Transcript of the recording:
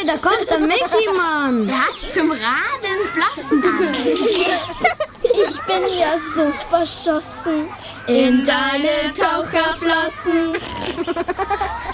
da kommt der Michi-Mann. Der hat zum Radeln Flossen an. Ich bin ja so verschossen In deine Taucherflossen.